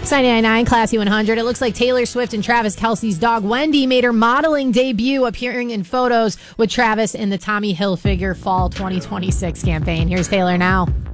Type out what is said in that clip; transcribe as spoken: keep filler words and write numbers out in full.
ninety-nine Classy one hundred. It looks like Taylor Swift and Travis Kelce's dog Wendy made her modeling debut, appearing in photos with Travis in the Tommy Hilfiger Fall twenty twenty-six campaign. Here's Taylor now.